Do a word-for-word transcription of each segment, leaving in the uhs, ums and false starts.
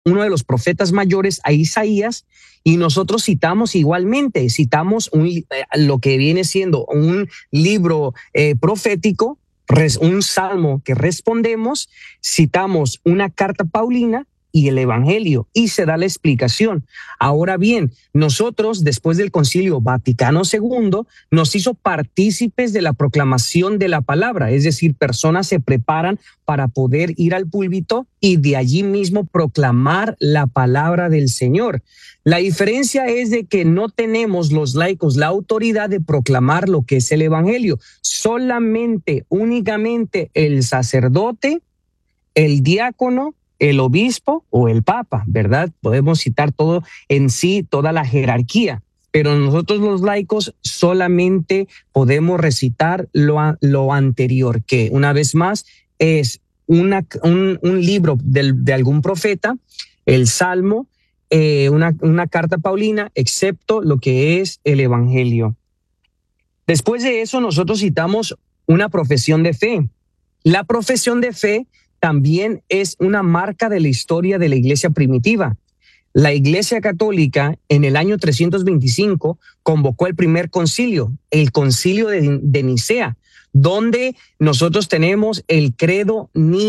uno de los profetas mayores, a Isaías, y nosotros citamos igualmente, citamos un, eh, lo que viene siendo un libro eh, profético, res, un salmo que respondemos, citamos una carta paulina y el evangelio, y se da la explicación. Ahora bien, nosotros, después del Concilio Vaticano segundo, nos hizo partícipes de la proclamación de la palabra, es decir, personas se preparan para poder ir al púlpito y de allí mismo proclamar la palabra del Señor. La diferencia es de que no tenemos los laicos la autoridad de proclamar lo que es el evangelio, solamente, únicamente el sacerdote, el diácono, el obispo o el papa, ¿verdad? Podemos citar todo en sí, toda la jerarquía, pero nosotros los laicos solamente podemos recitar lo, lo anterior, que una vez más es una, un, un libro del, de algún profeta, el Salmo, eh, una, una carta paulina, excepto lo que es el evangelio. Después de eso, nosotros citamos una profesión de fe. La profesión de fe también es una marca de la historia de la iglesia primitiva. La Iglesia Católica en el año trescientos veinticinco convocó el primer concilio, el concilio de, de Nicea, donde nosotros tenemos el credo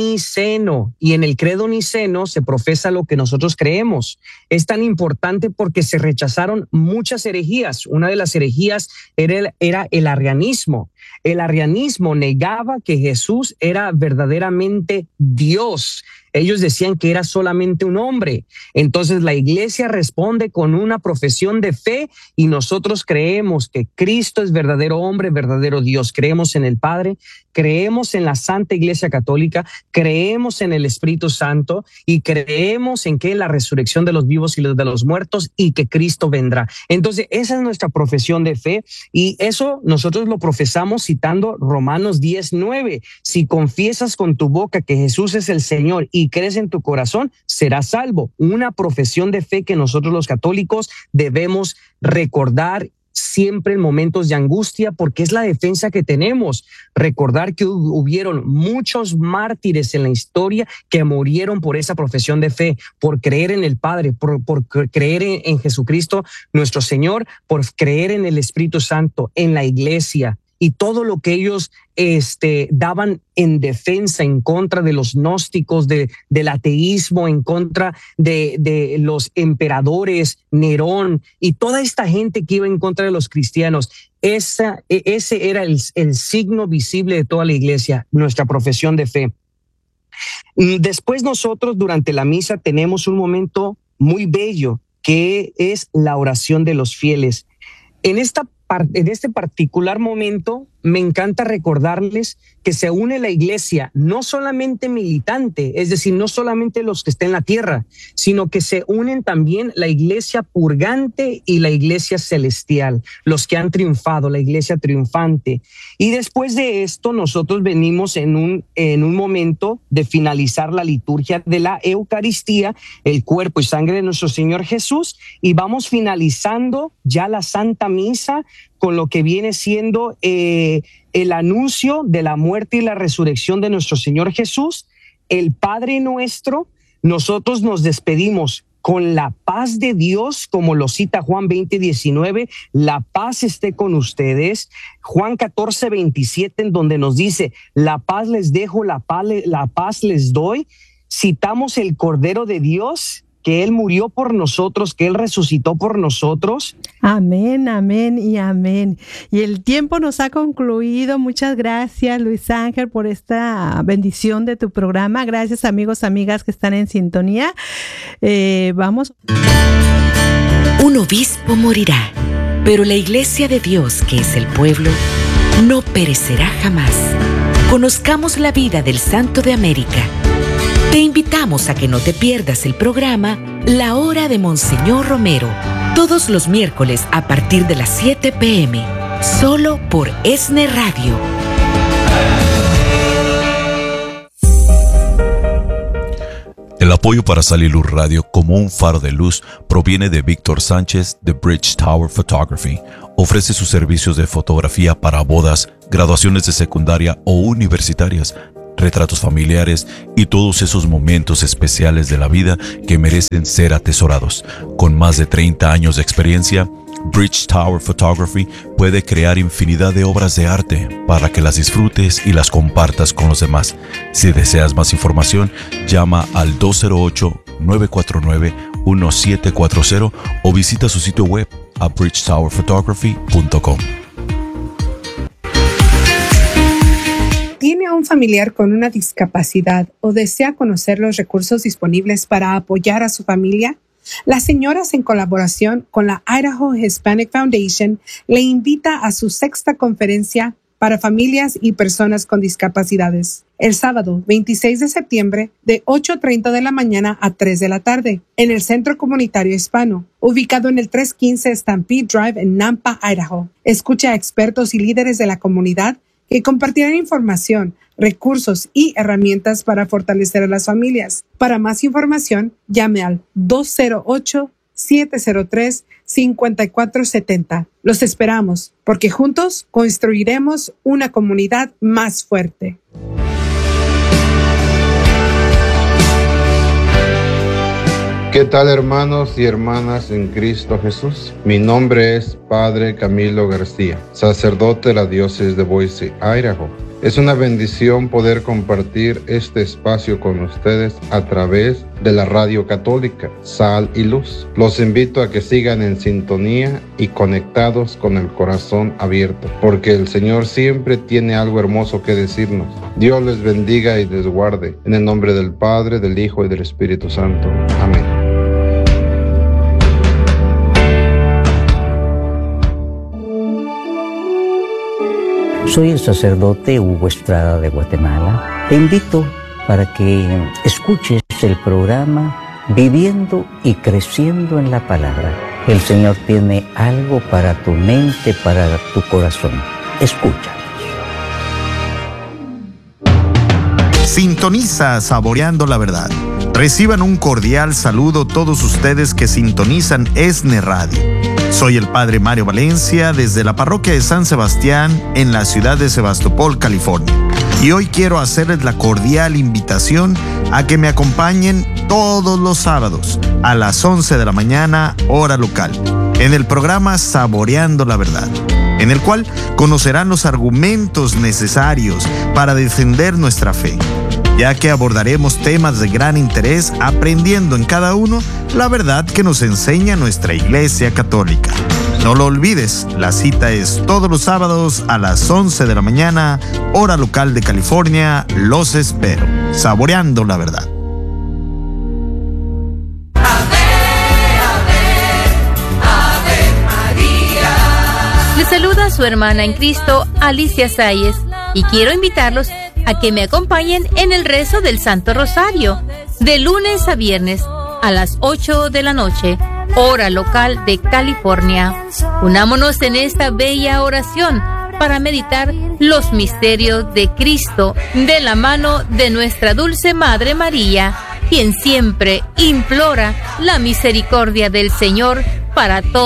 niceno, y en el credo niceno se profesa lo que nosotros creemos. Es tan importante porque se rechazaron muchas herejías. Una de las herejías era el, era el arrianismo. El arrianismo negaba que Jesús era verdaderamente Dios. Ellos decían que era solamente un hombre. Entonces la iglesia responde con una profesión de fe y nosotros creemos que Cristo es verdadero hombre, verdadero Dios. Creemos en el Padre, creemos en la Santa Iglesia Católica, creemos en el Espíritu Santo y creemos en que la resurrección de los vivos y los de los muertos y que Cristo vendrá. Entonces esa es nuestra profesión de fe y eso nosotros lo profesamos citando Romanos diez nueve. Si confiesas con tu boca que Jesús es el Señor y crees en tu corazón, serás salvo. Una profesión de fe que nosotros los católicos debemos recordar siempre en momentos de angustia, porque es la defensa que tenemos. Recordar que hubieron muchos mártires en la historia que murieron por esa profesión de fe, por creer en el Padre, por, por creer en, en Jesucristo nuestro Señor, por creer en el Espíritu Santo, en la iglesia. Y todo lo que ellos este, daban en defensa en contra de los gnósticos, de, del ateísmo, en contra de, de los emperadores, Nerón y toda esta gente que iba en contra de los cristianos. Esa, ese era el, el signo visible de toda la iglesia, nuestra profesión de fe. Después nosotros durante la misa tenemos un momento muy bello que es la oración de los fieles. En esta En este particular momento, me encanta recordarles que se une la iglesia, no solamente militante, es decir, no solamente los que estén en la tierra, sino que se unen también la iglesia purgante y la iglesia celestial, los que han triunfado, la iglesia triunfante. Y después de esto, nosotros venimos en un, en un momento de finalizar la liturgia de la Eucaristía, el cuerpo y sangre de nuestro Señor Jesús, y vamos finalizando ya la Santa Misa con lo que viene siendo eh, el anuncio de la muerte y la resurrección de nuestro Señor Jesús, el Padre Nuestro. Nosotros nos despedimos con la paz de Dios, como lo cita Juan veinte diecinueve, la paz esté con ustedes. Juan catorce veintisiete, en donde nos dice, la paz les dejo, la paz, la paz les doy. Citamos el Cordero de Dios, que Él murió por nosotros, que Él resucitó por nosotros. Amén, amén y amén. Y el tiempo nos ha concluido. Muchas gracias, Luis Ángel, por esta bendición de tu programa. Gracias, amigos, amigas que están en sintonía. Eh, vamos. Un obispo morirá, pero la iglesia de Dios, que es el pueblo, no perecerá jamás. Conozcamos la vida del Santo de América. Te invitamos a que no te pierdas el programa La Hora de Monseñor Romero, todos los miércoles a partir de las siete p m, solo por ESNE Radio. El apoyo para Saliluz Radio como un faro de luz proviene de Víctor Sánchez de Bridge Tower Photography. Ofrece sus servicios de fotografía para bodas, graduaciones de secundaria o universitarias, retratos familiares y todos esos momentos especiales de la vida que merecen ser atesorados. Con más de treinta años de experiencia, Bridge Tower Photography puede crear infinidad de obras de arte para que las disfrutes y las compartas con los demás. Si deseas más información, llama al dos cero ocho, nueve cuatro nueve, uno siete cuatro cero o visita su sitio web a bridge tower photography punto com. ¿Tiene a un familiar con una discapacidad o desea conocer los recursos disponibles para apoyar a su familia? Las señoras, en colaboración con la Idaho Hispanic Foundation, le invita a su sexta conferencia para familias y personas con discapacidades, el sábado veintiséis de septiembre de ocho treinta de la mañana a tres de la tarde, en el Centro Comunitario Hispano, ubicado en el trescientos quince Stampede Drive en Nampa, Idaho. Escucha a expertos y líderes de la comunidad que compartirán información, recursos y herramientas para fortalecer a las familias. Para más información, llame al dos cero ocho, siete cero tres, cinco cuatro siete cero. Los esperamos, porque juntos construiremos una comunidad más fuerte. ¿Qué tal, hermanos y hermanas en Cristo Jesús? Mi nombre es Padre Camilo García, sacerdote de la diócesis de Boise, Idaho. Es una bendición poder compartir este espacio con ustedes a través de la radio católica Sal y Luz. Los invito a que sigan en sintonía y conectados con el corazón abierto, porque el Señor siempre tiene algo hermoso que decirnos. Dios les bendiga y les guarde. En el nombre del Padre, del Hijo y del Espíritu Santo. Amén. Soy el sacerdote Hugo Estrada de Guatemala. Te invito para que escuches el programa Viviendo y Creciendo en la Palabra. El Señor tiene algo para tu mente, para tu corazón. Escucha. Sintoniza Saboreando la Verdad. Reciban un cordial saludo todos ustedes que sintonizan ESNE Radio. Soy el Padre Mario Valencia desde la parroquia de San Sebastián en la ciudad de Sebastopol, California. Y hoy quiero hacerles la cordial invitación a que me acompañen todos los sábados a las once de la mañana, hora local, en el programa Saboreando la Verdad, en el cual conocerán los argumentos necesarios para defender nuestra fe, ya que abordaremos temas de gran interés aprendiendo en cada uno la verdad que nos enseña nuestra Iglesia Católica. No lo olvides, la cita es todos los sábados a las once de la mañana, hora local de California. Los espero. Saboreando la Verdad. Les saluda su hermana en Cristo, Alicia Sáyez, y quiero invitarlos a que me acompañen en el rezo del Santo Rosario, de lunes a viernes, a las ocho de la noche, hora local de California. Unámonos en esta bella oración para meditar los misterios de Cristo de la mano de nuestra dulce Madre María, quien siempre implora la misericordia del Señor para todos.